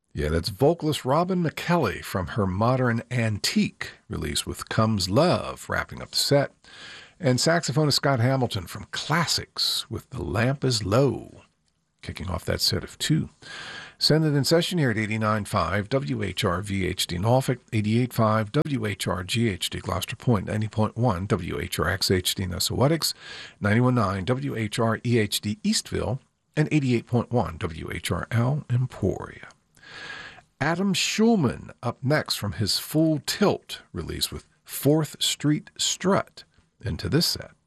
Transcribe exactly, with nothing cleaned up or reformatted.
Yeah, that's vocalist Robin McKelly from her Modern Antique release with Comes Love, wrapping up the set. And saxophonist Scott Hamilton from Classics with The Lamp is Low, kicking off that set of two. Send it in session here at eighty-nine point five W H R V H D Norfolk, eighty-eight point five W H R G H D Gloucester Point, ninety point one W H R X H D Nesawatics, ninety-one point nine W H R E H D Eastville, and eighty-eight point one W H R L Emporia. Adam Schulman up next from his Full Tilt release with fourth Street Strut into this set.